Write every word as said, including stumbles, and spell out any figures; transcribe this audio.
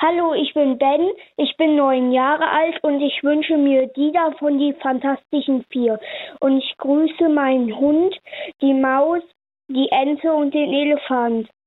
Hallo, ich bin Ben, ich bin neun Jahre alt und ich wünsche mir Dieter von die Fantastischen Vier. Und ich grüße meinen Hund, die Maus, die Ente und den Elefant.